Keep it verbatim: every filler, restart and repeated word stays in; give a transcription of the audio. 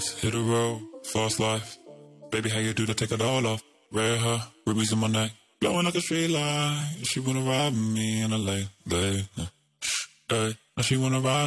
Let's hit a road, fast life. Baby, how you do that? Take it all off. Red hair, rubies in my neck, glowing like a street light. She wanna ride with me in a late, late. Hey, now she wanna ride.